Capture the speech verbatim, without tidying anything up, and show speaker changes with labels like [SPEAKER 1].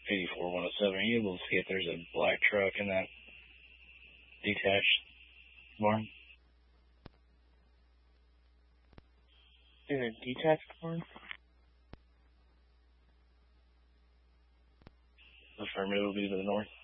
[SPEAKER 1] eighty-four one oh seven, are you able to see if there's a black truck in that detached barn?
[SPEAKER 2] In a detached barn?
[SPEAKER 1] Affirmative will be to the north.